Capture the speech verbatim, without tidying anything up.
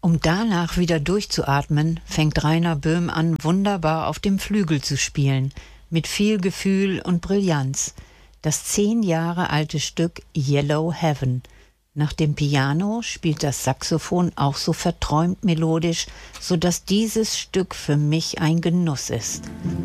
Um danach wieder durchzuatmen, fängt Rainer Böhm an, wunderbar auf dem Flügel zu spielen, mit viel Gefühl und Brillanz. Das zehn Jahre alte Stück Yellow Heaven. Nach dem Piano spielt das Saxophon auch so verträumt melodisch, sodass dieses Stück für mich ein Genuss ist.